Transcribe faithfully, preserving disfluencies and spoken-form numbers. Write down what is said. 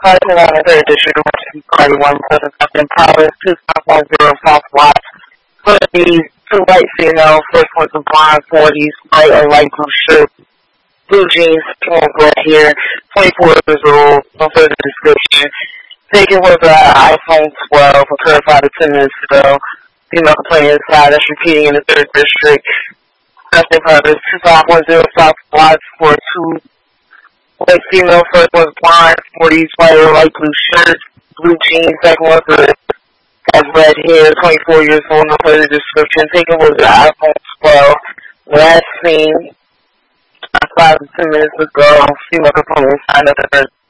Parking on the third district of Washington Party, one seven South Powers, two five one zero South Watts. For these two white females, first one's a blonde, forties, white or light blue shirt, blue jeans, small black hair, twenty-four years old, no further description. Taken was an iPhone twelve, occurred five to ten minutes ago. Female complaint inside, that's repeating in the third district. Testing purpose, two five one zero South Watts for two white female, first one's blonde, forties, white or light blue shirt, blue jeans, second one's a has red hair, twenty-four years old, no further description. Taken was an iPhone twelve. Last seen five to ten minutes ago. Female component signed up